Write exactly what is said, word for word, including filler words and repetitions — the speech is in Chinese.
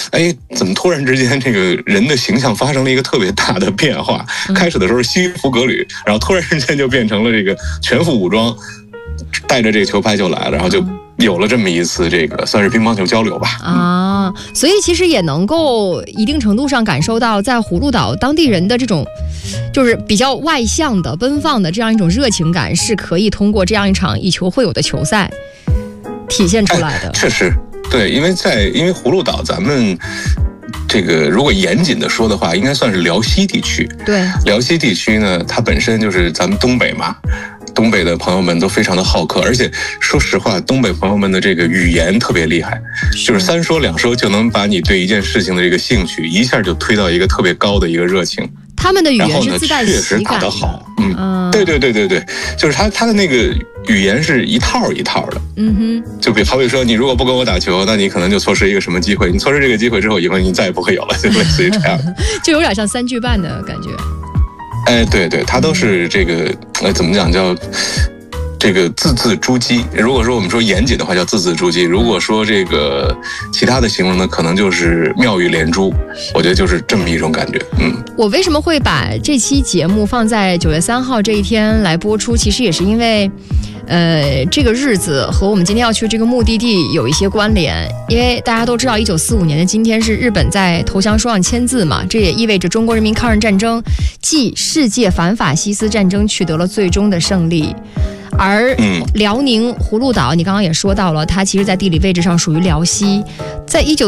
哎，怎么突然之间这个人的形象发生了一个特别大的变化？开始的时候西服革履，然后突然之间就变成了这个全副武装，带着这个球拍就来了，然后就有了这么一次这个算是乒乓球交流吧。 啊，所以其实也能够一定程度上感受到在葫芦岛当地人的这种就是比较外向的奔放的这样一种热情感，是可以通过这样一场以球会友的球赛体现出来的。 哎、确实对，因为在因为葫芦岛咱们这个如果严谨的说的话，应该算是辽西地区。 对， 辽西地区呢，它本身就是咱们东北嘛，东北的朋友们都非常的好客，而且说实话，东北朋友们的这个语言特别厉害，就是三说两说就能把你对一件事情的这个兴趣一下就推到一个特别高的一个热情。 他们的语言是自带喜感的， 确实打得好，嗯，嗯对对对对对，就是他他的那个语言是一套一套的， 嗯哼， 就比好比说，你如果不跟我打球，那你可能就错失一个什么机会，你错失这个机会之后，以后你再也不会有了，就类似于这样， 就有点像三句半的感觉。 哎，对对，他都是这个，呃，怎么讲叫？这个字字珠玑，如果说我们说严谨的话叫字字珠玑，如果说这个其他的形容呢，可能就是妙语连珠，我觉得就是这么一种感觉。嗯， 我为什么会把这期节目放在九月三号这一天来播出，其实也是因为呃，这个日子和我们今天要去这个目的地有一些关联，因为大家都知道一九四五年的今天是日本在投降书上签字嘛，这也意味着中国人民抗日战争继世界反法西斯战争取得了最终的胜利。而辽宁葫芦岛，你刚刚也说到了，它其实在地理位置上属于辽西，在一九